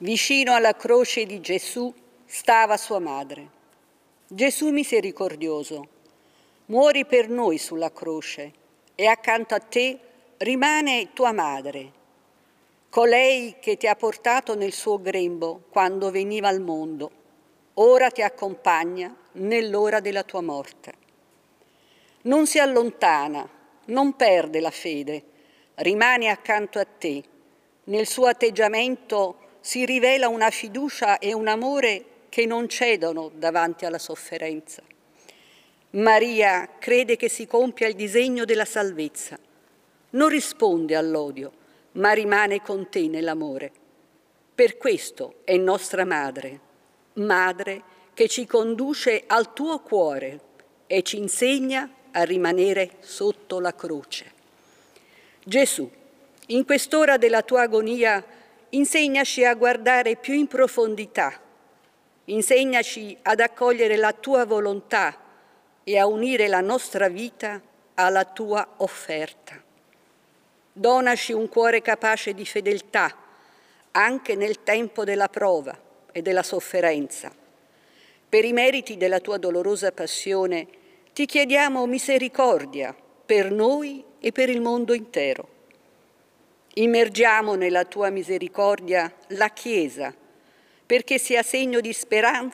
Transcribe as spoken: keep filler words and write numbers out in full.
Vicino alla croce di Gesù stava sua madre. Gesù misericordioso, muori per noi sulla croce e accanto a te rimane tua madre, colei che ti ha portato nel suo grembo quando veniva al mondo, ora ti accompagna nell'ora della tua morte. Non si allontana, non perde la fede, rimane accanto a te. Nel suo atteggiamento si rivela una fiducia e un amore che non cedono davanti alla sofferenza. Maria crede che si compia il disegno della salvezza. Non risponde all'odio, ma rimane con te nell'amore. Per questo è nostra madre, madre che ci conduce al tuo cuore e ci insegna a rimanere sotto la croce. Gesù, in quest'ora della tua agonia, insegnaci a guardare più in profondità, insegnaci ad accogliere la tua volontà e a unire la nostra vita alla tua offerta. Donaci un cuore capace di fedeltà, anche nel tempo della prova e della sofferenza. Per i meriti della tua dolorosa passione, ti chiediamo misericordia per noi e per il mondo intero. Immergiamo nella tua misericordia la Chiesa, perché sia segno di speranza